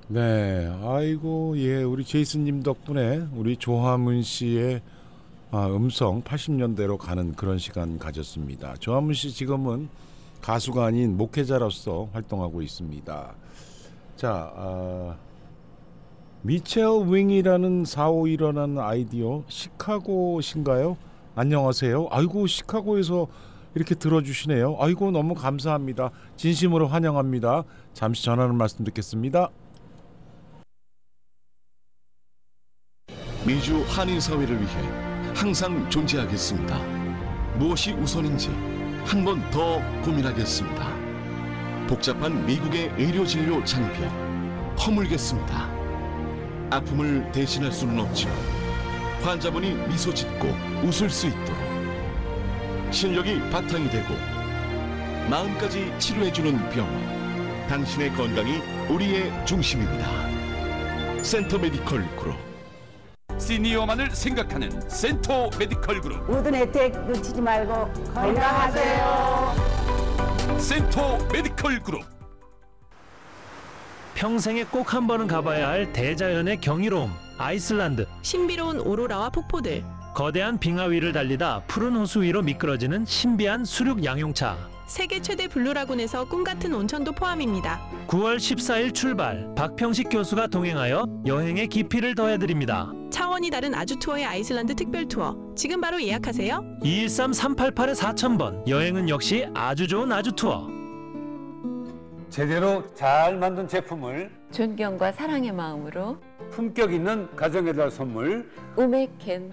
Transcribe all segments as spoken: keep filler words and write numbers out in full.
네, 아이고, 예, 우리 제이슨님 덕분에 우리 조화문 씨의 아, 음성 팔십 년대로 가는 그런 시간 가졌습니다. 조화문 씨 지금은 가수가 아닌 목회자로서 활동하고 있습니다. 자, 아, 미첼 윙이라는 사오일이라는 아이디어 시카고신가요? 안녕하세요. 아이고, 시카고에서 이렇게 들어주시네요. 아이고, 너무 감사합니다. 진심으로 환영합니다. 잠시 전하는 말씀 듣겠습니다. 미주 한인사회를 위해 항상 존재하겠습니다. 무엇이 우선인지 한 번 더 고민하겠습니다. 복잡한 미국의 의료진료 장벽 허물겠습니다. 아픔을 대신할 수는 없지만 환자분이 미소 짓고 웃을 수 있도록 실력이 바탕이 되고 마음까지 치료해주는 병원, 당신의 건강이 우리의 중심입니다. 센터 메디컬 그룹. 시니어만을 생각하는 센터 메디컬 그룹. 모든 혜택 놓치지 말고 건강하세요. 센터 메디컬 그룹. 평생에 꼭 한 번은 가봐야 할 대자연의 경이로움, 아이슬란드. 신비로운 오로라와 폭포들. 거대한 빙하 위를 달리다 푸른 호수 위로 미끄러지는 신비한 수륙 양용차. 세계 최대 블루라군에서 꿈같은 온천도 포함입니다. 구월 십사일 출발. 박평식 교수가 동행하여 여행의 깊이를 더해드립니다. 차원이 다른 아주 투어의 아이슬란드 특별 투어. 지금 바로 예약하세요. 이일삼 삼팔팔 사천 번. 여행은 역시 아주 좋은 아주 투어. 제대로 잘 만든 제품을 존경과 사랑의 마음으로 품격 있는 가정에다 선물 우메켄.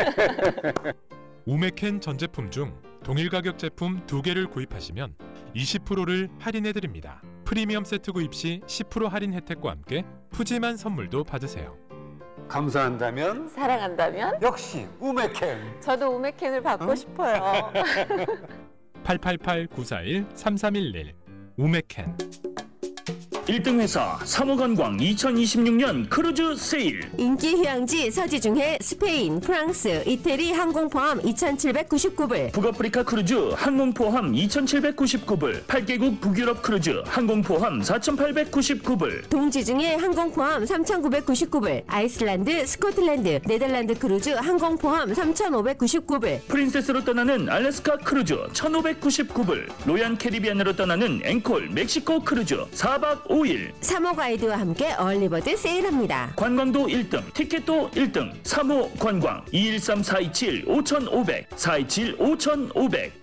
우메켄 전 제품 중 동일 가격 제품 두 개를 구입하시면 이십 퍼센트를 할인해드립니다. 프리미엄 세트 구입 시 십 퍼센트 할인 혜택과 함께 푸짐한 선물도 받으세요. 감사한다면 사랑한다면 역시 우메켄. 저도 우메켄을 받고 응? 싶어요. 팔팔팔 구사일 삼삼일일 우메켄. 일 등 회사 삼호관광 이천이십육 년 크루즈 세일. 인기 휴양지 서지중해 스페인, 프랑스, 이태리 항공 포함 이천칠백구십구 불. 북아프리카 크루즈 항공 포함 이천칠백구십구 불. 팔 개국 북유럽 크루즈 항공 포함 사천팔백구십구 불. 동지중해 항공 포함 삼천구백구십구 불. 아이슬란드, 스코틀랜드, 네덜란드 크루즈 항공 포함 삼천오백구십구 불. 프린세스로 떠나는 알래스카 크루즈 천오백구십구 불. 로얄 캐리비안으로 떠나는 앵콜 멕시코 크루즈 사 박 오 일. 삼 호 가이드와 함께 얼리버드 세일합니다. 관광도 일 등, 티켓도 일 등. 삼 호 관광 이일삼 사이칠 오천오백 사이칠 오천오백.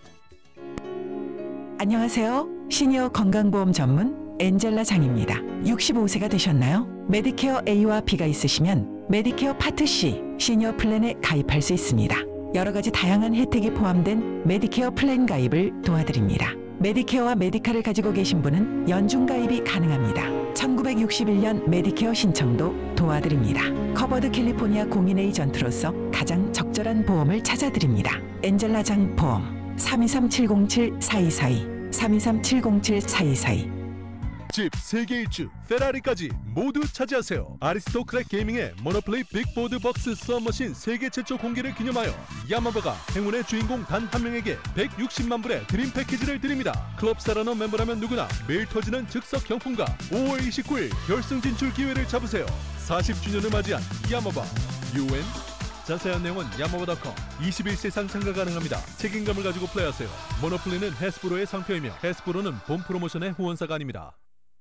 안녕하세요. 시니어 건강보험 전문 엔젤라 장입니다. 육십오 세가 되셨나요? 메디케어 A와 B가 있으시면 메디케어 파트 C 시니어 플랜에 가입할 수 있습니다. 여러 가지 다양한 혜택이 포함된 메디케어 플랜 가입을 도와드립니다. 메디케어와 메디카를 가지고 계신 분은 연중 가입이 가능합니다. 천구백육십일 년 메디케어 신청도 도와드립니다. 커버드 캘리포니아 공인 에이전트로서 가장 적절한 보험을 찾아드립니다. 엔젤라장 보험 삼이삼 칠공칠 사이사이 삼이삼 칠공칠 사이사이. 집 세 개 일주 페라리까지 모두 차지하세요. 아리스토크랙 게이밍의 모노플레이 빅보드 박스 수업머신 세계 최초 공개를 기념하여 야마바가 행운의 주인공 단 한 명에게 백육십만 불의 드림 패키지를 드립니다. 클럽 사라너 멤버라면 누구나 매일 터지는 즉석 경품과 오월 이십구일 결승 진출 기회를 잡으세요. 사십 주년을 맞이한 야마바 유엔. 자세한 내용은 야마바 닷컴. 이십일 세상 참가 가능합니다. 책임감을 가지고 플레이하세요. 모노플레이는 해스브로의 상표이며 해스브로는 본 프로모션의 후원사가 아닙니다.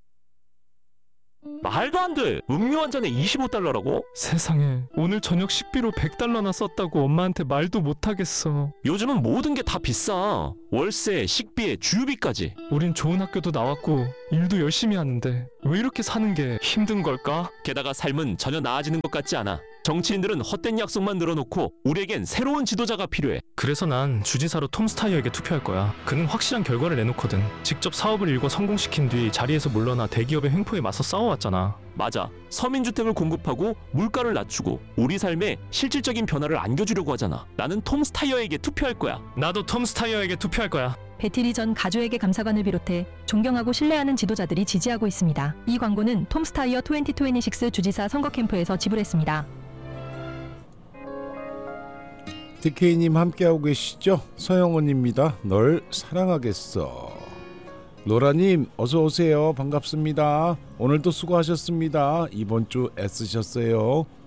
말도 안 돼! 음료 한 잔에 이십오 달러라고? 세상에, 오늘 저녁 식비로 백 달러나 썼다고 엄마한테 말도 못하겠어. 요즘은 모든 게 다 비싸. 월세, 식비에 주유비까지. 우린 좋은 학교도 나왔고 일도 열심히 하는데 왜 이렇게 사는 게 힘든 걸까? 게다가 삶은 전혀 나아지는 것 같지 않아. 정치인들은 헛된 약속만 늘어놓고 우리에겐 새로운 지도자가 필요해. 그래서 난 주지사로 톰 스타이어에게 투표할 거야. 그는 확실한 결과를 내놓거든. 직접 사업을 일궈 성공시킨 뒤 자리에서 물러나 대기업의 횡포에 맞서 싸워왔잖아. 맞아. 서민주택을 공급하고 물가를 낮추고 우리 삶에 실질적인 변화를 안겨주려고 하잖아. 나는 톰 스타이어에게 투표할 거야. 나도 톰 스타이어에게 투표할 거야. 배티리 전 가조에게 감사관을 비롯해 존경하고 신뢰하는 지도자들이 지지하고 있습니다. 이 광고는 톰 스타이어 이천이십육 주지사 선거 캠프에서 지불했습니다. 디케이님 함께하고 계시죠? 서영원입니다. 널 사랑하겠어. 로라님 어서 오세요. 반갑습니다. 오늘도 수고하셨습니다. 이번 주 애쓰셨어요.